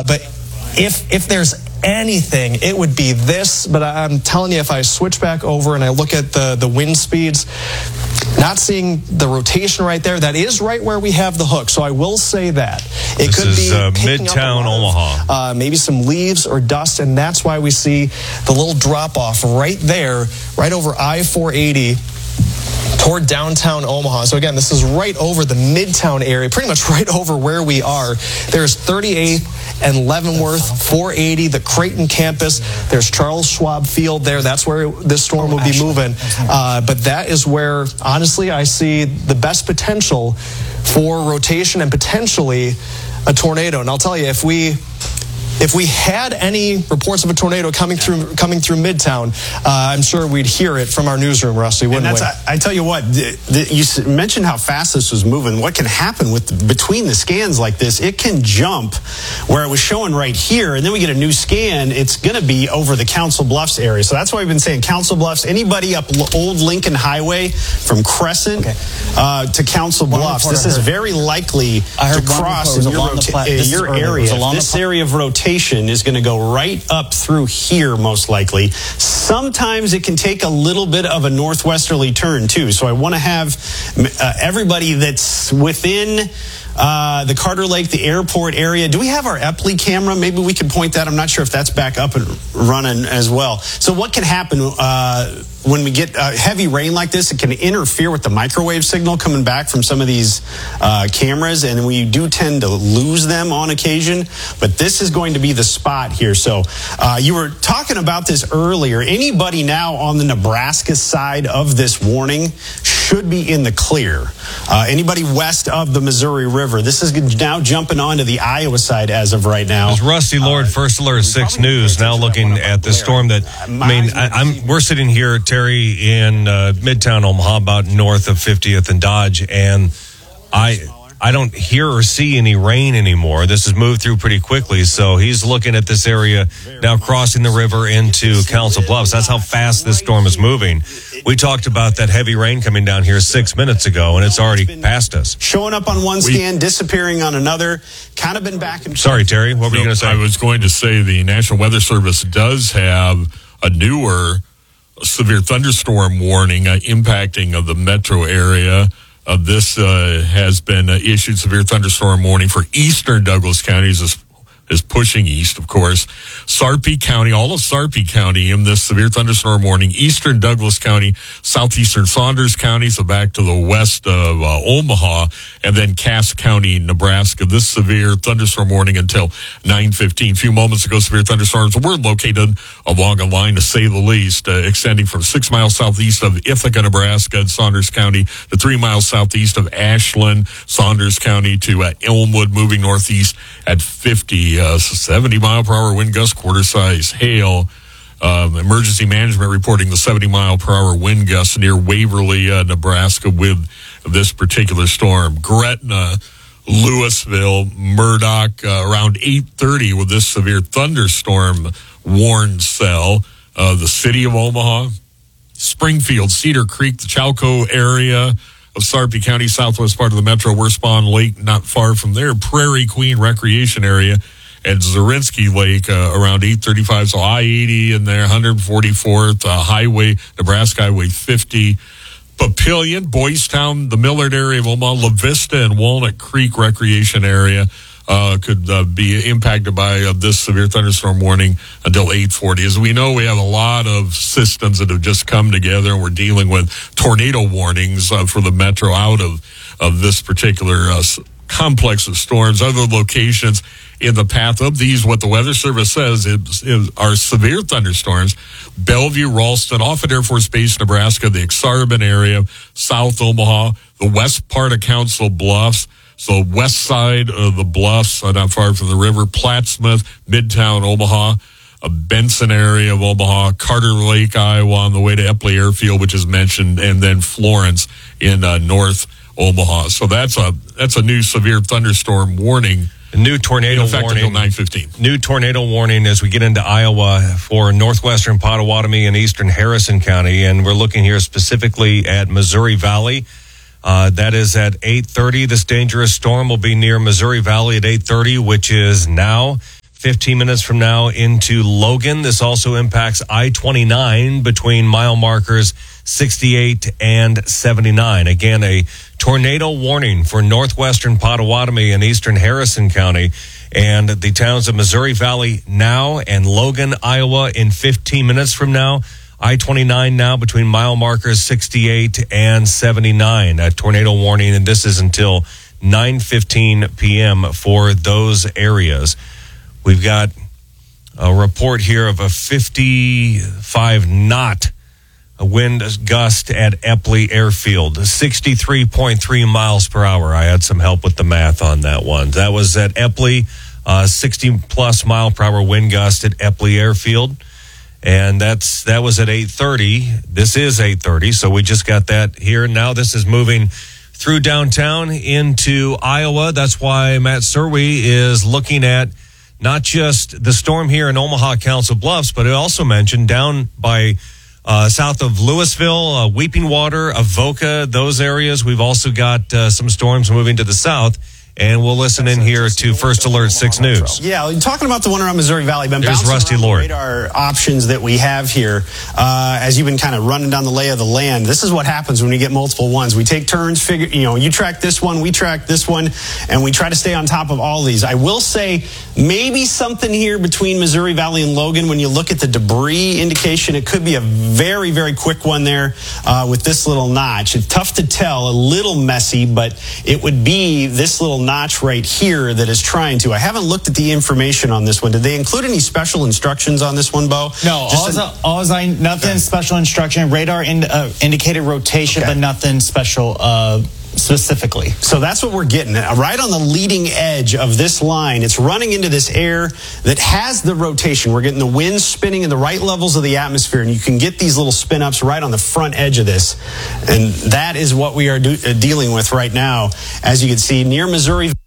But if there's anything, it would be this. But I'm telling you, if I switch back over and I look at the wind speeds, not seeing the rotation right there, that is right where we have the hook. So I will say that. It could be Midtown Omaha. Maybe some leaves or dust, and that's why we see the little drop-off right there, right over I-480, toward downtown Omaha. So again, this is right over the Midtown area, pretty much right over where we are. There's 38th and Leavenworth, 480, the Creighton campus. There's Charles Schwab Field there. That's where this storm will be moving. But that is where, honestly, I see the best potential for rotation and potentially a tornado. And I'll tell you, if we had any reports of a tornado coming through Midtown, I'm sure we'd hear it from our newsroom, Rusty, wouldn't we? I tell you what, you mentioned how fast this was moving. What can happen between the scans like this? It can jump where it was showing right here, and then we get a new scan. It's going to be over the Council Bluffs area. So that's why we've been saying Council Bluffs. Anybody up Old Lincoln Highway from Crescent to Council Bluffs, this is very likely to cross in your area. This area of rotation is going to go right up through here, most likely. Sometimes it can take a little bit of a northwesterly turn, too. So I want to have everybody that's within the Carter Lake, the airport area. Do we have our Epley camera? Maybe we could point that. I'm not sure if that's back up and running as well. So what can happen when we get heavy rain like this? It can interfere with the microwave signal coming back from some of these cameras, and we do tend to lose them on occasion. But this is going to be the spot here. So you were talking about this earlier. Anybody now on the Nebraska side of this warning should be in the clear. Anybody west of the Missouri River, this is now jumping onto the Iowa side as of right now. It's Rusty Lord, First Alert 6 News, now looking at the storm that, we're sitting here, Terry, in Midtown Omaha, about north of 50th and Dodge, and I don't hear or see any rain anymore. This has moved through pretty quickly, so he's looking at this area now crossing the river into Council Bluffs. That's how fast this storm is moving. We talked about that heavy rain coming down here 6 minutes ago, and it's already past us. Showing up on one scan, disappearing on another, kind of been back and forth. Sorry, Terry, what were you going to say? I was going to say the National Weather Service does have a newer severe thunderstorm warning impacting of the metro area. This has been issued severe thunderstorm warning for eastern Douglas counties, is pushing east, of course. Sarpy County, all of Sarpy County in this severe thunderstorm warning. Eastern Douglas County, southeastern Saunders County, so back to the west of Omaha, and then Cass County, Nebraska. This severe thunderstorm warning until 9:15. A few moments ago, severe thunderstorms were located along a line, to say the least, extending from 6 miles southeast of Ithaca, Nebraska, and Saunders County, to 3 miles southeast of Ashland, Saunders County, to Elmwood, moving northeast at 50. 70-mile-per-hour wind gust, quarter-size hail. Emergency management reporting the 70-mile-per-hour wind gusts near Waverly, Nebraska, with this particular storm. Gretna, Louisville, Murdoch, around 8:30 with this severe thunderstorm warned cell. The city of Omaha, Springfield, Cedar Creek, the Chalco area of Sarpy County, southwest part of the metro, Worspon Lake, not far from there, Prairie Queen Recreation Area, and Zarinsky Lake around 8:35. So I-80 in there, 144th Highway, Nebraska Highway 50. Papillion, Boys Town, the Millard area of Omaha, La Vista, and Walnut Creek Recreation Area could be impacted by this severe thunderstorm warning until 8:40. As we know, we have a lot of systems that have just come together, and we're dealing with tornado warnings for the metro out of this particular complex of storms. Other locations in the path of these, what the Weather Service says are severe thunderstorms. Bellevue, Ralston, Offutt Air Force Base, Nebraska, the Exarban area, South Omaha, the west part of Council Bluffs, so west side of the Bluffs, not far from the river, Plattsmouth, Midtown Omaha, Benson area of Omaha, Carter Lake, Iowa, on the way to Epley Airfield, which is mentioned, and then Florence in North Omaha. So that's a new severe thunderstorm warning. A new tornado warning. Until 9:15. New tornado warning as we get into Iowa for northwestern Potawatomi and eastern Harrison County, and we're looking here specifically at Missouri Valley. That is at 8:30. This dangerous storm will be near Missouri Valley at 8:30, which is now. 15 minutes from now into Logan. This also impacts I-29 between mile markers 68 and 79. Again, a tornado warning for northwestern Potawatomi and eastern Harrison County and the towns of Missouri Valley now and Logan, Iowa in 15 minutes from now. I-29 now between mile markers 68 and 79. A tornado warning, and this is until 9:15 p.m. for those areas. We've got a report here of a 55 knot wind gust at Epley Airfield, 63.3 miles per hour. I had some help with the math on that one. That was at Epley, 60-plus mile per hour wind gust at Epley Airfield. And that was at 8:30. This is 8:30, so we just got that here. Now this is moving through downtown into Iowa. That's why Matt Serwe is looking at not just the storm here in Omaha, Council Bluffs, but it also mentioned down by south of Louisville, Weeping Water, Avoca, those areas. We've also got some storms moving to the south. And we'll listen in here to First Alert 6 News. Yeah, talking about the one around Missouri Valley. Been There's Rusty around Lord. The radar options that we have here, as you've been kind of running down the lay of the land. This is what happens when we get multiple ones. We take turns, you track this one, we track this one, and we try to stay on top of all these. I will say maybe something here between Missouri Valley and Logan. When you look at the debris indication, it could be a very, very quick one there with this little notch. It's tough to tell, a little messy, but it would be this little notch right here that is trying to. I haven't looked at the information on this one. Did they include any special instructions on this one, Bo? No, nothing special instruction. Radar indicated rotation, but nothing special specifically. So that's what we're getting. Right on the leading edge of this line, it's running into this air that has the rotation. We're getting the wind spinning in the right levels of the atmosphere, and you can get these little spin-ups right on the front edge of this. And that is what we are dealing with right now. As you can see, near Missouri